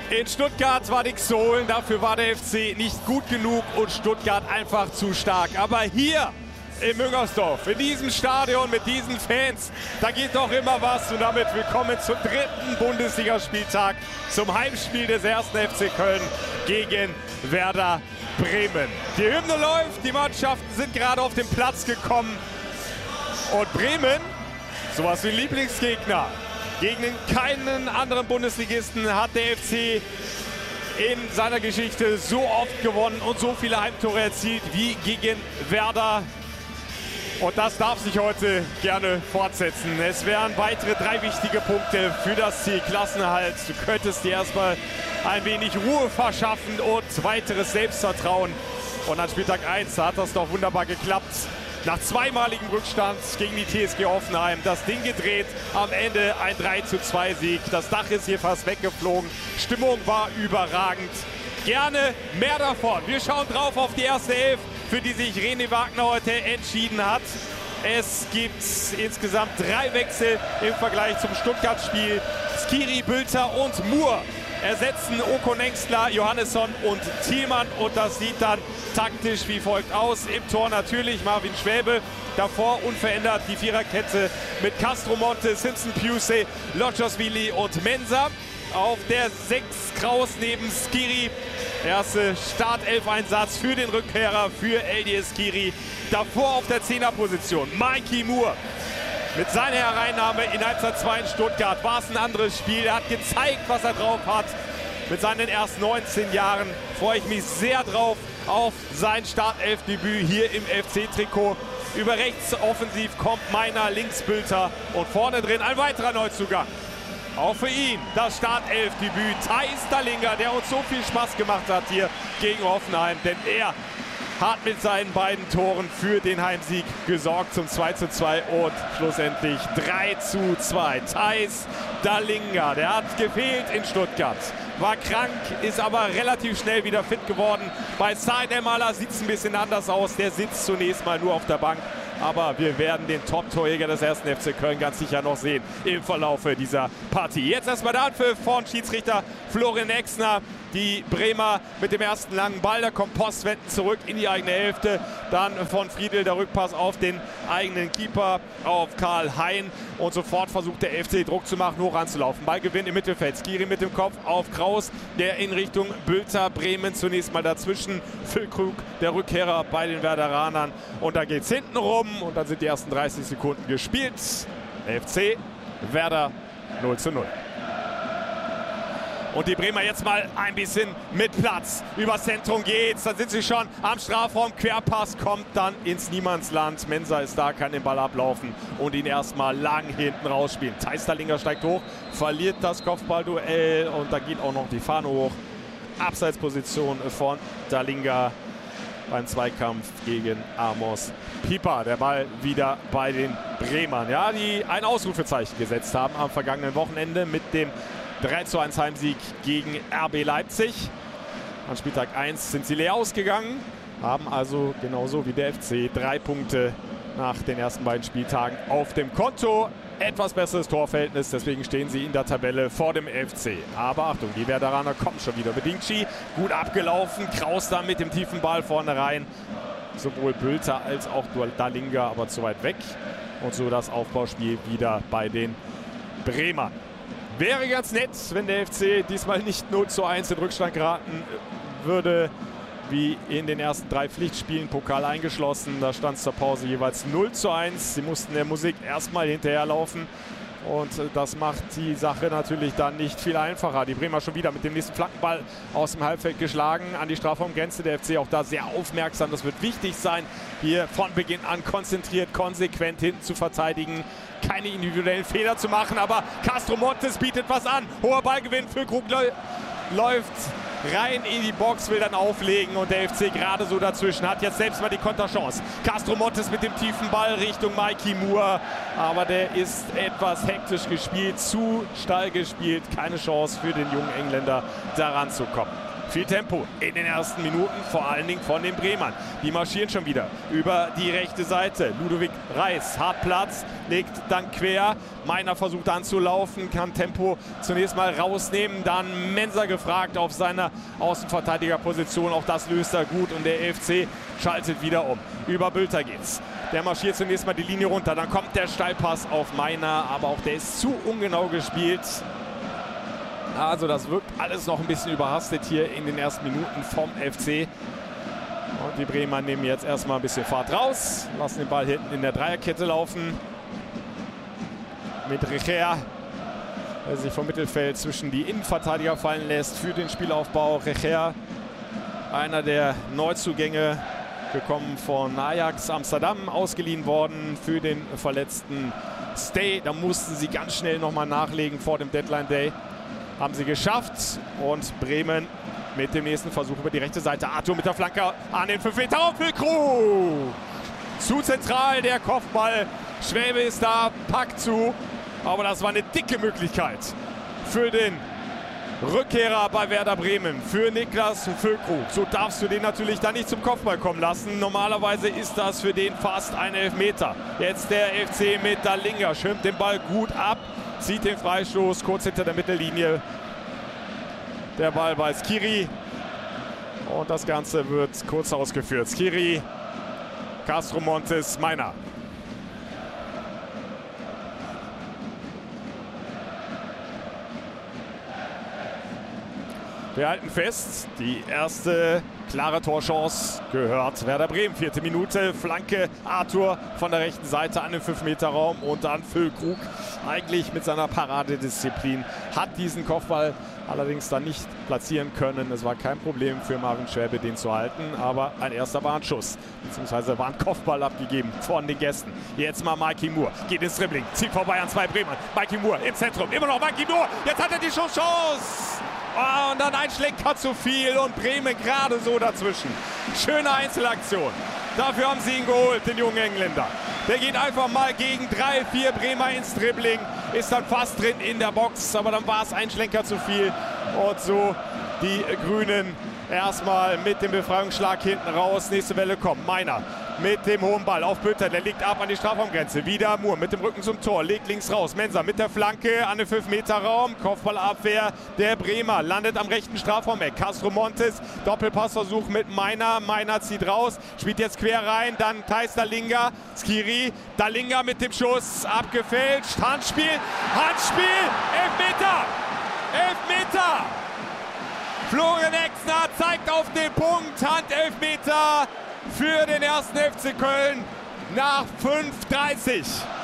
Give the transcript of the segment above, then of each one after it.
In Stuttgart war nichts zu holen, dafür war der FC nicht gut genug und Stuttgart einfach zu stark. Aber hier in Müngersdorf, in diesem Stadion mit diesen Fans, da geht doch immer was. Und damit willkommen zum 3. Bundesligaspieltag, zum Heimspiel des 1. FC Köln gegen Werder Bremen. Die Hymne läuft, die Mannschaften sind gerade auf den Platz gekommen. Und Bremen, sowas wie Lieblingsgegner. Gegen keinen anderen Bundesligisten hat der FC in seiner Geschichte so oft gewonnen und so viele Heimtore erzielt wie gegen Werder. Und das darf sich heute gerne fortsetzen. Es wären weitere 3 wichtige Punkte für das Ziel Klassenerhalt. Du könntest dir erstmal ein wenig Ruhe verschaffen und weiteres Selbstvertrauen. Und an Spieltag 1 hat das doch wunderbar geklappt. Nach zweimaligem Rückstand gegen die TSG Hoffenheim das Ding gedreht, am Ende ein 3:2 Sieg. Das Dach ist hier fast weggeflogen, Stimmung war überragend. Gerne mehr davon. Wir schauen drauf auf die erste Elf, für die sich René Wagner heute entschieden hat. Es gibt insgesamt 3 Wechsel im Vergleich zum Stuttgart-Spiel. Skiri, Bülter und Moore ersetzen Okon Engstler, Johannesson und Thielmann. Und das sieht dann taktisch wie folgt aus. Im Tor natürlich Marvin Schwäbe. Davor unverändert die Viererkette mit Castro Monte, Simpson Piusey, Lotjosvili und Mensah. Auf der 6 Kraus neben Skiri. Erste Startelf-Einsatz für den Rückkehrer, für Eldis Skiri. Davor auf der 10er-Position Mikey Moore. Mit seiner Hereinnahme in Halbzeit 2 in Stuttgart war es ein anderes Spiel. Er hat gezeigt, was er drauf hat. Mit seinen erst 19 Jahren freue ich mich sehr drauf auf sein Startelfdebüt hier im FC-Trikot. Über rechts offensiv kommt Meiner, links Bülter und vorne drin ein weiterer Neuzugang. Auch für ihn das Startelfdebüt Theis Dallinga, der uns so viel Spaß gemacht hat hier gegen Hoffenheim. Denn er hat mit seinen beiden Toren für den Heimsieg gesorgt zum 2:2 und schlussendlich 3:2. Theis Dallinga, der hat gefehlt in Stuttgart, war krank, ist aber relativ schnell wieder fit geworden. Bei Said Emala sieht es ein bisschen anders aus, der sitzt zunächst mal nur auf der Bank. Aber wir werden den Top-Torjäger des 1. FC Köln ganz sicher noch sehen im Verlaufe dieser Partie. Jetzt erstmal der Anpfiff von Schiedsrichter Florian Exner. Die Bremer mit dem ersten langen Ball, da kommt Postwenden zurück in die eigene Hälfte. Dann von Friedl der Rückpass auf den eigenen Keeper, auf Karl Hein. Und sofort versucht der FC Druck zu machen, hoch anzulaufen. Ballgewinn im Mittelfeld. Skiri mit dem Kopf auf Kraus, der in Richtung Bülter. Bremen zunächst mal dazwischen. Füllkrug, der Rückkehrer bei den Werderanern. Und da geht es hinten rum. Und dann sind die ersten 30 Sekunden gespielt. FC Werder 0:0. Und die Bremer jetzt mal ein bisschen mit Platz. Übers Zentrum geht's. Dann sind sie schon am Strafraum. Querpass kommt dann ins Niemandsland. Mensah ist da, kann den Ball ablaufen und ihn erstmal lang hinten rausspielen. Theis Dallinga steigt hoch, verliert das Kopfballduell und da geht auch noch die Fahne hoch. Abseitsposition von Dallinga beim Zweikampf gegen Amos Pieper. Der Ball wieder bei den Bremern. Ja, die ein Ausrufezeichen gesetzt haben am vergangenen Wochenende mit dem 3:1 Heimsieg gegen RB Leipzig. An Spieltag 1 sind sie leer ausgegangen, haben also genauso wie der FC 3 Punkte nach den ersten beiden Spieltagen auf dem Konto. Etwas besseres Torverhältnis, deswegen stehen sie in der Tabelle vor dem FC. Aber Achtung, die Werderaner kommen schon wieder. Bedingci gut abgelaufen, Kraus da mit dem tiefen Ball vorne rein. Sowohl Bülter als auch Dallinga aber zu weit weg. Und so das Aufbauspiel wieder bei den Bremern. Wäre ganz nett, wenn der FC diesmal nicht 0:1 in Rückstand geraten würde, wie in den ersten 3 Pflichtspielen, Pokal eingeschlossen. Da stand es zur Pause jeweils 0:1. Sie mussten der Musik erstmal hinterherlaufen. Und das macht die Sache natürlich dann nicht viel einfacher. Die Bremer schon wieder mit dem nächsten Flankenball aus dem Halbfeld geschlagen an die Strafraumgrenze. Der FC auch da sehr aufmerksam. Das wird wichtig sein, hier von Beginn an konzentriert, konsequent hinten zu verteidigen. Keine individuellen Fehler zu machen, aber Castro Montes bietet was an. Hoher Ballgewinn für Krug läuft rein in die Box, will dann auflegen und der FC gerade so dazwischen. Hat jetzt selbst mal die Konterchance. Castro Montes mit dem tiefen Ball Richtung Mikey Moore, aber der ist etwas hektisch gespielt, zu steil gespielt. Keine Chance für den jungen Engländer, daran zu kommen. Viel Tempo in den ersten Minuten, vor allen Dingen von den Bremern. Die marschieren schon wieder über die rechte Seite. Ludovic Reis hat Platz, legt dann quer. Meiner versucht anzulaufen, kann Tempo zunächst mal rausnehmen. Dann Mensah gefragt auf seiner Außenverteidigerposition. Auch das löst er gut und der FC schaltet wieder um. Über Bülter geht's. Der marschiert zunächst mal die Linie runter. Dann kommt der Steilpass auf Meiner, aber auch der ist zu ungenau gespielt. Also das wirkt alles noch ein bisschen überhastet hier in den ersten Minuten vom FC. Und die Bremer nehmen jetzt erstmal ein bisschen Fahrt raus, lassen den Ball hinten in der Dreierkette laufen. Mit Recher, der sich vom Mittelfeld zwischen die Innenverteidiger fallen lässt für den Spielaufbau. Recher, einer der Neuzugänge, gekommen von Ajax Amsterdam, ausgeliehen worden für den verletzten Stay. Da mussten sie ganz schnell nochmal nachlegen vor dem Deadline Day. Haben sie geschafft und Bremen mit dem nächsten Versuch über die rechte Seite. Arthur mit der Flanke an den 5 Meter auf Füllkrug. Zu zentral der Kopfball. Schwäbe ist da, packt zu. Aber das war eine dicke Möglichkeit für den Rückkehrer bei Werder Bremen, für Niklas Füllkrug. So darfst du den natürlich dann nicht zum Kopfball kommen lassen. Normalerweise ist das für den fast ein Elfmeter. Jetzt der FC mit Dalinga schirmt den Ball gut ab. Zieht den Freistoß kurz hinter der Mittellinie. Der Ball bei Skiri. Und das Ganze wird kurz ausgeführt. Skiri, Castro Montes, Meiner. Wir halten fest, die erste klare Torchance gehört Werder Bremen. 4. Minute, Flanke Arthur von der rechten Seite an den 5-Meter-Raum und dann Füllkrug. Eigentlich mit seiner Paradedisziplin hat diesen Kopfball allerdings dann nicht platzieren können. Es war kein Problem für Marvin Schwäbe, den zu halten, aber ein erster Warnschuss, beziehungsweise war ein Kopfball abgegeben von den Gästen. Jetzt mal Mikey Moore, geht ins Dribbling, zieht vorbei an 2 Bremern. Mikey Moore im Zentrum, immer noch Mikey Moore, jetzt hat er die Chance! Oh, und dann ein Schlenker zu viel und Bremen gerade so dazwischen. Schöne Einzelaktion. Dafür haben sie ihn geholt, den jungen Engländer. Der geht einfach mal gegen 3, 4 Bremer ins Dribbling. Ist dann fast drin in der Box, aber dann war es ein Schlenker zu viel. Und so die Grünen erstmal mit dem Befreiungsschlag hinten raus. Nächste Welle kommt. Meiner mit dem hohen Ball auf Bülter. Der liegt ab an die Strafraumgrenze. Wieder Moore mit dem Rücken zum Tor. Legt links raus. Mensah mit der Flanke an den 5-Meter-Raum. Kopfballabwehr der Bremer. Landet am rechten Strafraumeck. Castro Montes. Doppelpassversuch mit Meiner. Meiner zieht raus. Spielt jetzt quer rein. Dann Thais Dalinga. Skiri. Dalinga mit dem Schuss. Abgefälscht. Handspiel. Handspiel. Elfmeter. Elfmeter. Florian Exner zeigt auf den Punkt. Handelfmeter für den 1. FC Köln nach 5:30.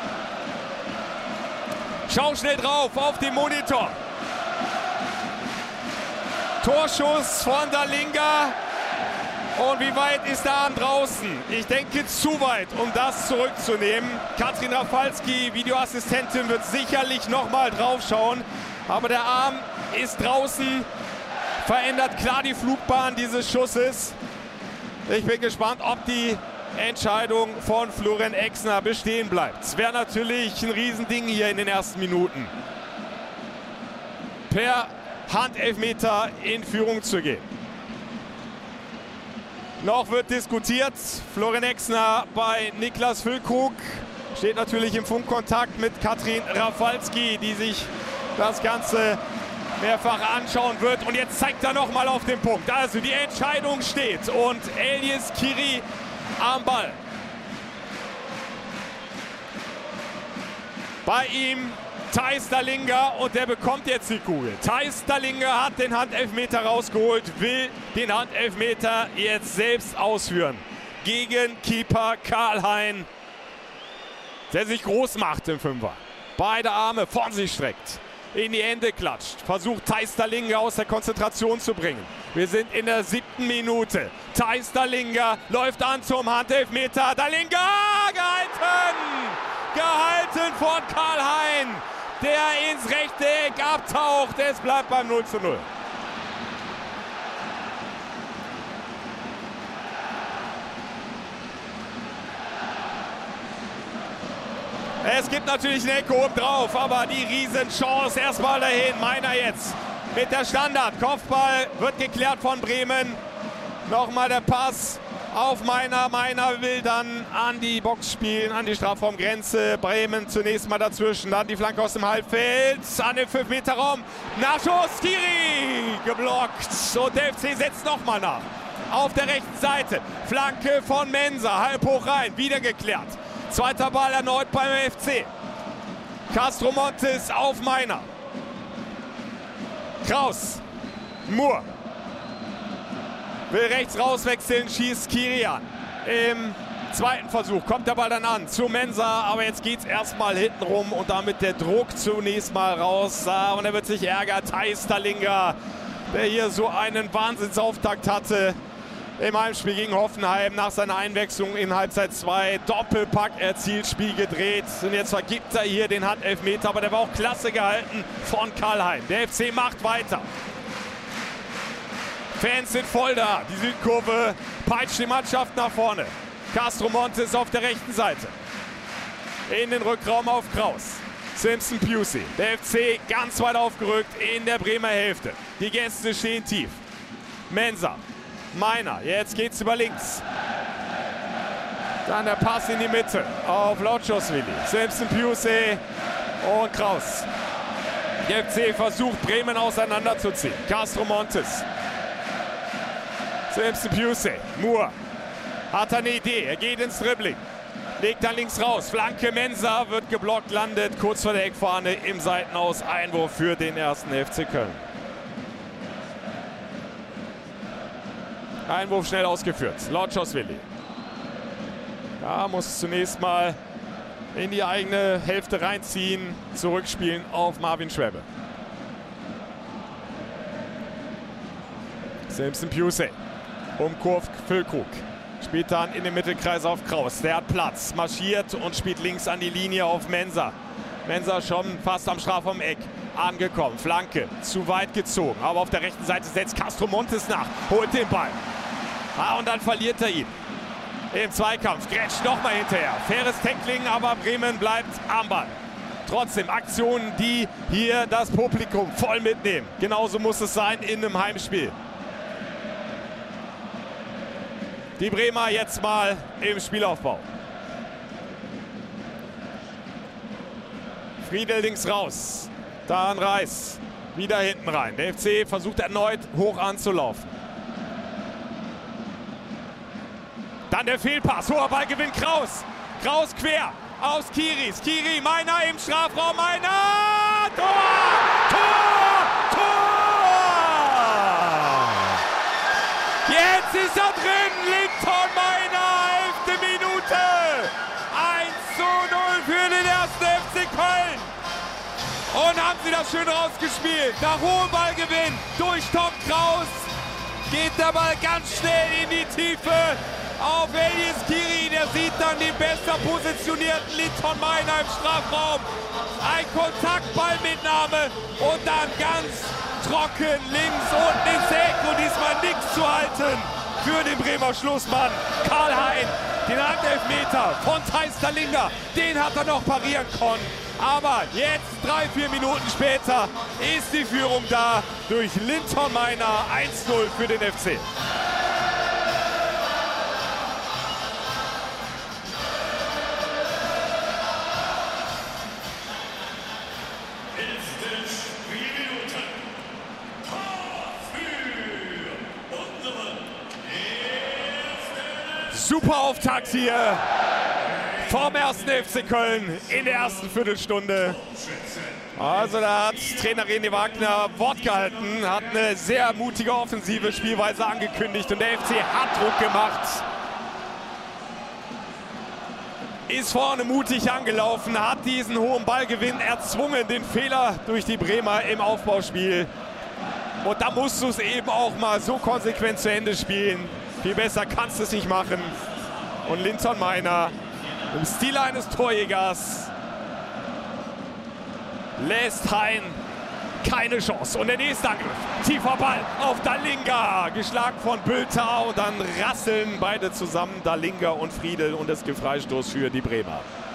Schau schnell drauf auf den Monitor. Torschuss von Dalinga. Und wie weit ist der Arm draußen? Ich denke zu weit, um das zurückzunehmen. Katrin Rafalski, Videoassistentin, wird sicherlich nochmal drauf schauen. Aber der Arm ist draußen. Verändert klar die Flugbahn dieses Schusses. Ich bin gespannt, ob die Entscheidung von Florian Exner bestehen bleibt. Es wäre natürlich ein Riesending hier in den ersten Minuten, per Handelfmeter in Führung zu gehen. Noch wird diskutiert. Florian Exner bei Niklas Füllkrug steht natürlich im Funkkontakt mit Katrin Rafalski, die sich das Ganze mehrfach anschauen wird. Und jetzt zeigt er noch mal auf den Punkt. Also die Entscheidung steht und Elias Skiri am Ball. Bei ihm Thais Dalinga und der bekommt jetzt die Kugel. Thais Dalinga hat den Handelfmeter rausgeholt, will den Handelfmeter jetzt selbst ausführen. Gegen Keeper Karl-Hein, der sich groß macht im Fünfer. Beide Arme von sich streckt, in die Hände klatscht, versucht Thais Dalinga aus der Konzentration zu bringen. Wir sind in der 7. Minute. Thais Dalinga läuft an zum Handelfmeter. Dalinga gehalten! Gehalten von Karl-Hein, der ins rechte Eck abtaucht. Es bleibt beim 0:0. Es gibt natürlich eine Ecke oben drauf, aber die Riesenchance erstmal dahin. Meiner jetzt mit der Standard. Kopfball wird geklärt von Bremen. Nochmal der Pass auf Meiner. Meiner will dann an die Box spielen, an die Strafraumgrenze. Bremen zunächst mal dazwischen. Dann die Flanke aus dem Halbfeld. An den 5-Meter-Raum. Nachschuss. Skiri geblockt. Und der FC setzt nochmal nach. Auf der rechten Seite. Flanke von Mensah. Halb hoch rein. Wieder geklärt. Zweiter Ball erneut beim FC. Castro Montes auf Meiner. Kraus. Moore. Will rechts rauswechseln, schießt Skiri an. Im zweiten Versuch kommt der Ball dann an zu Mensah, aber jetzt geht es erstmal hinten rum und damit der Druck zunächst mal raus. Und er wird sich ärgern. Theis Dalinga, der hier so einen Wahnsinnsauftakt hatte im Heimspiel gegen Hoffenheim nach seiner Einwechslung in Halbzeit 2. Doppelpack erzielt, Spiel gedreht. Und jetzt vergibt er hier den Handelfmeter, aber der war auch klasse gehalten von Karlheim. Der FC macht weiter. Fans sind voll da. Die Südkurve peitscht die Mannschaft nach vorne. Castro Montes auf der rechten Seite. In den Rückraum auf Kraus. Simpson Pusey. Der FC ganz weit aufgerückt in der Bremer Hälfte. Die Gäste stehen tief. Mensah. Meiner. Jetzt geht's über links. Dann der Pass in die Mitte auf Lotschosvili. Simpson Pusey und Kraus. Der FC versucht Bremen auseinanderzuziehen. Castro Montes. Simpson Pusey. Moore hat eine Idee. Er geht ins Dribbling. Legt dann links raus. Flanke Mensah wird geblockt, landet kurz vor der Eckfahne im Seitenaus. Einwurf für den ersten FC Köln. Einwurf schnell ausgeführt. Lotschosvili. Da muss zunächst mal in die eigene Hälfte reinziehen. Zurückspielen auf Marvin Schwäbe. Simpson Pusey. Umkurvt Füllkrug. Spielt dann in den Mittelkreis auf Kraus. Der hat Platz, marschiert und spielt links an die Linie auf Mensah. Mensah schon fast am Strafraum-Eck angekommen. Flanke zu weit gezogen. Aber auf der rechten Seite setzt Castro Montes nach. Holt den Ball. Und dann verliert er ihn. Im Zweikampf. Grätscht nochmal hinterher. Faires Tackling, aber Bremen bleibt am Ball. Trotzdem Aktionen, die hier das Publikum voll mitnehmen. Genauso muss es sein in einem Heimspiel. Die Bremer jetzt mal im Spielaufbau. Friedel links raus. Dann Reis. Wieder hinten rein. Der FC versucht erneut hoch anzulaufen. Dann der Fehlpass. Hoher Ballgewinn Kraus. Kraus quer. Aus Skiri. Skiri. Meiner im Strafraum. Meiner. Tor! Tor! Tor! Jetzt ist er drin. Linton Meiner. 11. Minute. 1:0 für den ersten FC Köln. Und haben sie das schön rausgespielt. Nach hohem Ballgewinn durch Tom Kraus geht der Ball ganz schnell in die Tiefe auf Elias Skiri. Der sieht dann den besser positionierten Linton Meiner im Strafraum. Ein Kontaktballmitnahme und dann ganz trocken links unten ins Eck. Und diesmal nichts zu halten für den Bremer Schlussmann. Karlheim, den Handelfmeter von Theis Dalinga, den hat er noch parieren können. Aber jetzt, 3-4 Minuten später, ist die Führung da durch Linton Meiner. 1:0 für den FC. Super Auftakt hier vom ersten FC Köln in der ersten Viertelstunde. Also da hat Trainer René Wagner Wort gehalten, hat eine sehr mutige offensive Spielweise angekündigt und der FC hat Druck gemacht. Ist vorne mutig angelaufen, hat diesen hohen Ballgewinn erzwungen, den Fehler durch die Bremer im Aufbauspiel. Und da musst du es eben auch mal so konsequent zu Ende spielen. Viel besser kannst du es nicht machen. Und Linton Meiner im Stil eines Torjägers lässt Hein keine Chance. Und der nächste Angriff. Tiefer Ball auf Dalinga. Geschlagen von Bülter und dann rasseln beide zusammen, Dalinga und Friedel. Und es gibt Freistoß für die Bremer.